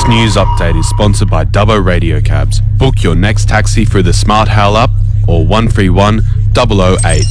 This news update is sponsored by Dubbo Radio Cabs. Book your next taxi through the Smart Hail app or 131 008.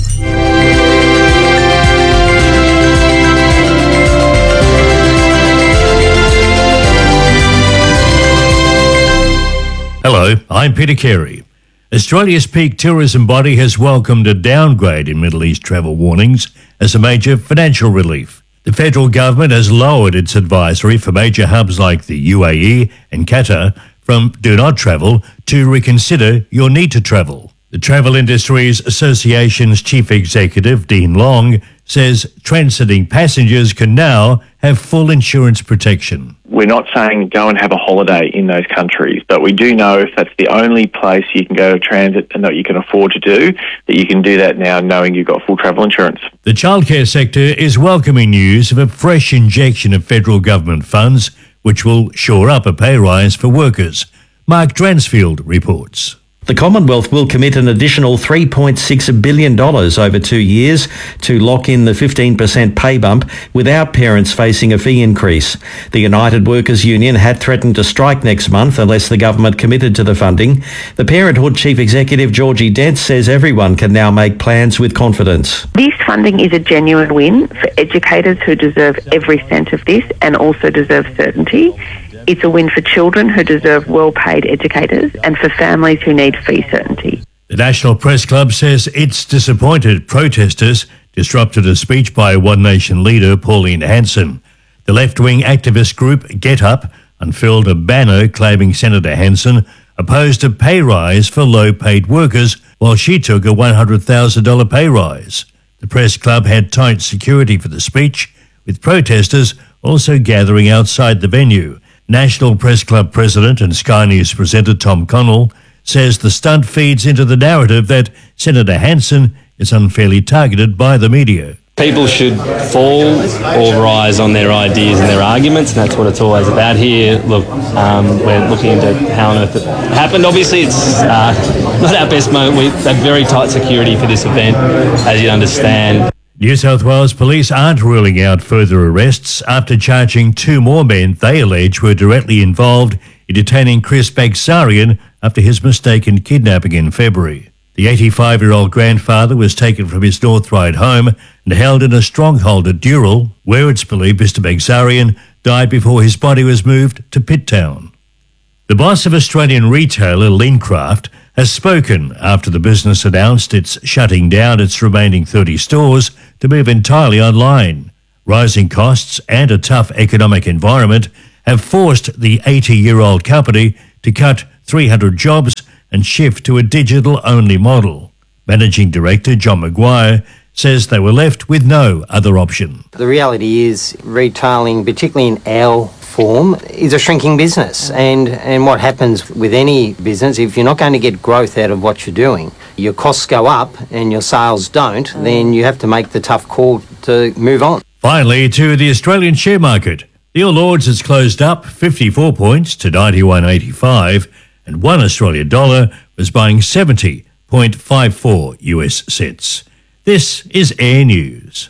Hello, I'm Peter Carey. Australia's peak tourism body has welcomed a downgrade in Middle East travel warnings as a major financial relief. The federal government has lowered its advisory for major hubs like the UAE and Qatar from do not travel to reconsider your need to travel. The Travel Industries Association's chief executive, Dean Long, says transiting passengers can now have full insurance protection. We're not saying go and have a holiday in those countries, but we do know if that's the only place you can go to transit and that you can afford to do, that you can do that now knowing you've got full travel insurance. The childcare sector is welcoming news of a fresh injection of federal government funds, which will shore up a pay rise for workers. Mark Dransfield reports. The Commonwealth will commit an additional $3.6 billion over 2 years to lock in the 15% pay bump without parents facing a fee increase. The United Workers Union had threatened to strike next month unless the government committed to the funding. The Parenthood Chief Executive Georgie Dent says everyone can now make plans with confidence. This funding is a genuine win for educators who deserve every cent of this and also deserve certainty. It's a win for children who deserve well-paid educators and for families who need fee certainty. The National Press Club says it's disappointed protesters disrupted a speech by One Nation leader Pauline Hanson. The left-wing activist group Get Up unfurled a banner claiming Senator Hanson opposed a pay rise for low-paid workers while she took a $100,000 pay rise. The Press Club had tight security for the speech, with protesters also gathering outside the venue. National Press Club President and Sky News presenter Tom Connell says the stunt feeds into the narrative that Senator Hanson is unfairly targeted by the media. People should fall or rise on their ideas and their arguments, and that's what it's always about here. Look, we're looking into how on earth it happened. Obviously, it's not our best moment. We have very tight security for this event, as you understand. New South Wales police aren't ruling out further arrests after charging 2 more men they allege were directly involved in detaining Chris Bagsarian after his mistaken kidnapping in February. The 85-year-old grandfather was taken from his North Ryde home and held in a stronghold at Dural, where it's believed Mr Bagsarian died before his body was moved to Pitt Town. The boss of Australian retailer Leancraft has spoken after the business announced it's shutting down its remaining 30 stores to move entirely online. Rising costs and a tough economic environment have forced the 80-year-old company to cut 300 jobs and shift to a digital-only model. Managing Director John Maguire says they were left with no other option. The reality is retailing, particularly in our form, is a shrinking business, and what happens with any business, if you're not going to get growth out of what you're doing, your costs go up and your sales don't, then you have to make the tough call to move on. Finally, to the Australian share market. The All Ords has closed up 54 points to 91.85, and one Australian dollar was buying 70.54 US cents. This is Air News.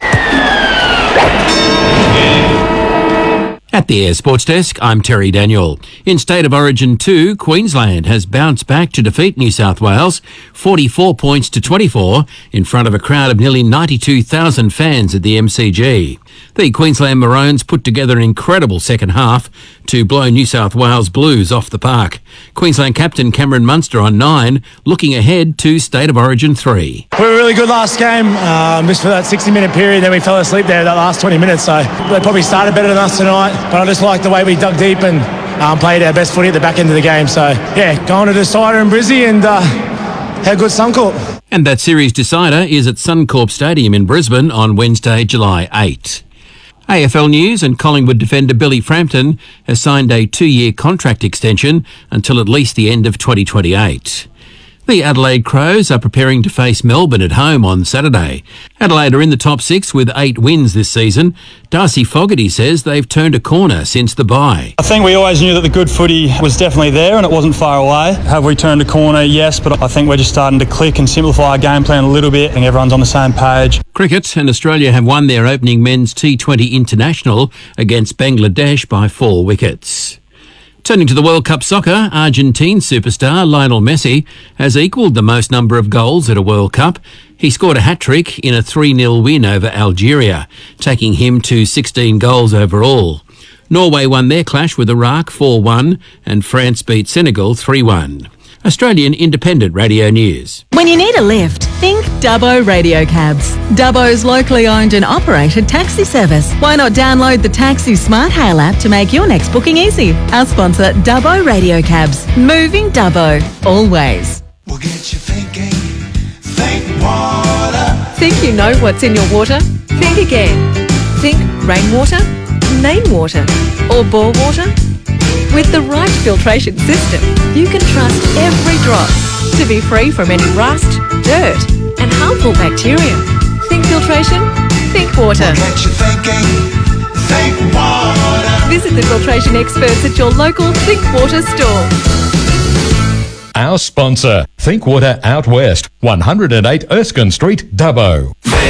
At the Air Sports Desk, I'm Terry Daniel. In State of Origin 2, Queensland has bounced back to defeat New South Wales 44 points to 24 in front of a crowd of nearly 92,000 fans at the MCG. The Queensland Maroons put together an incredible second half to blow New South Wales Blues off the park. Queensland captain Cameron Munster on 9, looking ahead to State of Origin 3. We were really good last game, just for that 60-minute period, then we fell asleep there that last 20 minutes, so they probably started better than us tonight, but I just like the way we dug deep and played our best footy at the back end of the game. So, yeah, going to Decider and Brizzy and had a good Suncorp. And that series decider is at Suncorp Stadium in Brisbane on Wednesday, July 8. AFL News and Collingwood defender Billy Frampton has signed a 2-year contract extension until at least the end of 2028. The Adelaide Crows are preparing to face Melbourne at home on Saturday. Adelaide are in the top 6 with 8 wins this season. Darcy Fogarty says they've turned a corner since the bye. I think we always knew that the good footy was definitely there and it wasn't far away. Have we turned a corner? Yes, but I think we're just starting to click and simplify our game plan a little bit. I think everyone's on the same page. Cricket, and Australia have won their opening men's T20 international against Bangladesh by 4 wickets. Turning to the World Cup soccer, Argentine superstar Lionel Messi has equalled the most number of goals at a World Cup. He scored a hat-trick in a 3-0 win over Algeria, taking him to 16 goals overall. Norway won their clash with Iraq 4-1 and France beat Senegal 3-1. Australian Independent Radio News. When you need a lift, think Dubbo Radio Cabs. Dubbo's locally owned and operated taxi service. Why not download the Taxi Smart Hail app to make your next booking easy? Our sponsor, Dubbo Radio Cabs. Moving Dubbo. Always. We'll get you thinking. Think water. Think you know what's in your water? Think again. Think rainwater, main water, or bore water? With the right filtration system, you can trust every drop to be free from any rust, dirt, and harmful bacteria. Think filtration, think water. We'll get you thinking. Think water. Visit the filtration experts at your local Think Water store. Our sponsor, Think Water Out West, 108 Erskine Street, Dubbo.